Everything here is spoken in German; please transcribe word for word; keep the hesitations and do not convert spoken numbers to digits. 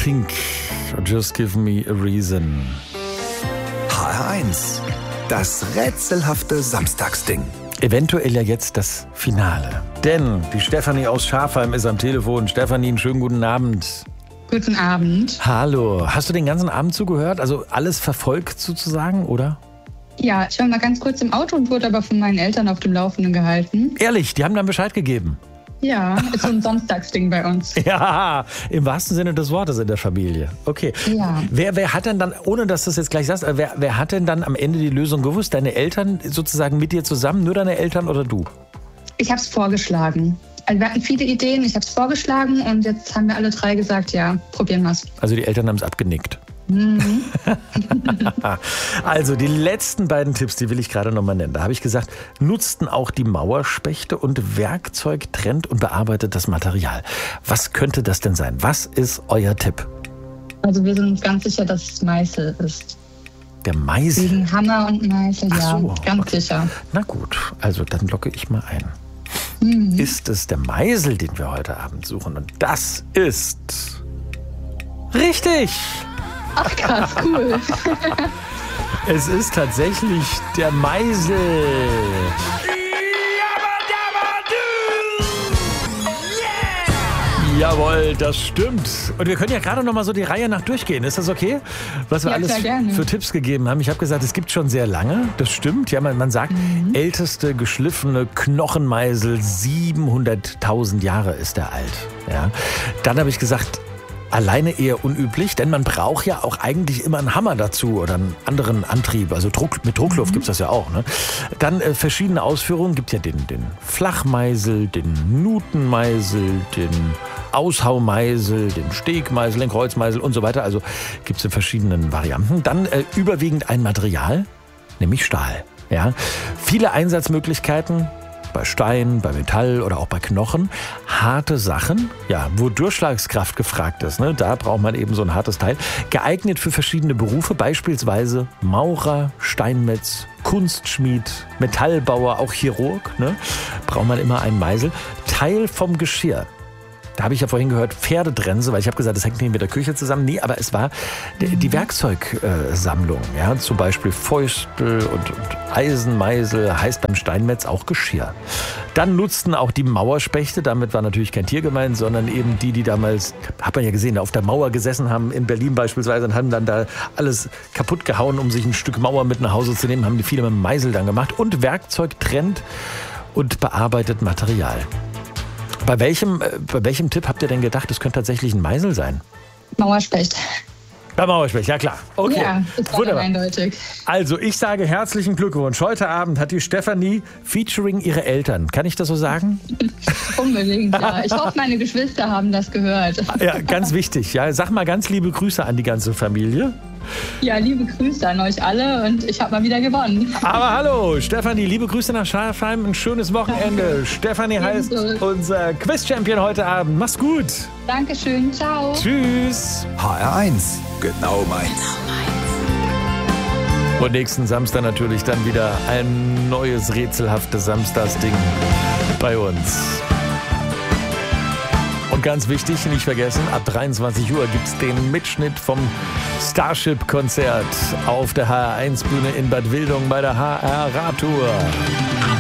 Pink, Just Give Me a Reason. H R eins, das rätselhafte Samstagsding. Eventuell ja jetzt das Finale. Denn die Stefanie aus Schafheim ist am Telefon. Stefanie, einen schönen guten Abend. Guten Abend. Hallo. Hast du den ganzen Abend zugehört? Also alles verfolgt sozusagen, oder? Ja, ich war mal ganz kurz im Auto und wurde aber von meinen Eltern auf dem Laufenden gehalten. Ehrlich, die haben dann Bescheid gegeben? Ja, ist so ein Samstagsding bei uns. Ja, im wahrsten Sinne des Wortes in der Familie. Okay. Ja. Wer, wer hat denn dann, ohne dass du es jetzt gleich sagst, wer, wer hat denn dann am Ende die Lösung gewusst? Deine Eltern sozusagen mit dir zusammen? Nur deine Eltern oder du? Ich habe es vorgeschlagen. Also wir hatten viele Ideen, ich habe es vorgeschlagen und jetzt haben wir alle drei gesagt, ja, probieren wir es. Also die Eltern haben es abgenickt. Mhm. Also die letzten beiden Tipps, die will ich gerade nochmal nennen. Da habe ich gesagt, nutzten auch die Mauerspechte und Werkzeug trennt und bearbeitet das Material. Was könnte das denn sein? Was ist euer Tipp? Also wir sind uns ganz sicher, dass es Meißel ist. Der Meißel? Wegen Hammer und Meißel, Ach ja, so, ganz okay. sicher. Na gut, also dann locke ich mal ein. Mhm. Ist es der Meißel, den wir heute Abend suchen? Und das ist richtig! Ach krass, cool. Es ist tatsächlich der Meißel. Jawohl, das stimmt. Und wir können ja gerade noch mal so die Reihe nach durchgehen. Ist das okay? Was wir Ja, alles klar, gerne. für Tipps gegeben haben. Ich habe gesagt, es gibt schon sehr lange. Das stimmt. Ja, man, man sagt, Mhm. älteste geschliffene Knochenmeißel, siebenhunderttausend Jahre ist er alt. Ja. Dann habe ich gesagt, alleine eher unüblich, denn man braucht ja auch eigentlich immer einen Hammer dazu oder einen anderen Antrieb. Also Druck, mit Druckluft mhm. gibt es das ja auch. Ne? Dann äh, verschiedene Ausführungen. Gibt ja den, den Flachmeißel, den Nutenmeißel, den Aushaumeisel, den Stegmeißel, den Kreuzmeißel und so weiter. Also gibt es in verschiedenen Varianten. Dann äh, überwiegend ein Material, nämlich Stahl. Ja? Viele Einsatzmöglichkeiten. Bei Stein, bei Metall oder auch bei Knochen. Harte Sachen, ja, wo Durchschlagskraft gefragt ist. Ne? Da braucht man eben so ein hartes Teil. Geeignet für verschiedene Berufe, beispielsweise Maurer, Steinmetz, Kunstschmied, Metallbauer, auch Chirurg. Ne? Braucht man immer einen Meißel. Teil vom Geschirr. Da habe ich ja vorhin gehört, Pferdetrense, weil ich habe gesagt, das hängt nicht mit der Küche zusammen. Nee, aber es war die, die Werkzeugsammlung. Ja, zum Beispiel Fäustel und, und Eisenmeißel, heißt beim Steinmetz auch Geschirr. Dann nutzten auch die Mauerspechte, damit war natürlich kein Tier gemeint, sondern eben die, die damals, hat man ja gesehen, auf der Mauer gesessen haben, in Berlin beispielsweise, und haben dann da alles kaputt gehauen, um sich ein Stück Mauer mit nach Hause zu nehmen, haben die viele mit dem Meißel dann gemacht. Und Werkzeug trennt und bearbeitet Material. Bei welchem, bei welchem Tipp habt ihr denn gedacht, es könnte tatsächlich ein Meißel sein? Mauerspecht. Bei Mauerspecht, ja klar. Okay, Ja, ist dann wunderbar. eindeutig. Also ich sage herzlichen Glückwunsch. Heute Abend hat die Stefanie featuring ihre Eltern. Kann ich das so sagen? Unbedingt, ja. Ich hoffe, meine Geschwister haben das gehört. Ja, ganz wichtig. Ja, sag mal ganz liebe Grüße an die ganze Familie. Ja, liebe Grüße an euch alle und ich habe mal wieder gewonnen. Aber hallo, Stefanie, liebe Grüße nach Schafheim. Ein schönes Wochenende. Danke. Stefanie heißt Ebenso. unser Quiz-Champion heute Abend. Mach's gut. Dankeschön, ciao. Tschüss. H R eins, genau meins. Und nächsten Samstag natürlich dann wieder ein neues rätselhaftes Samstagsding bei uns. Und ganz wichtig, nicht vergessen, ab dreiundzwanzig Uhr gibt es den Mitschnitt vom Starship-Konzert auf der H R eins Bühne in Bad Wildung bei der H R Radtour.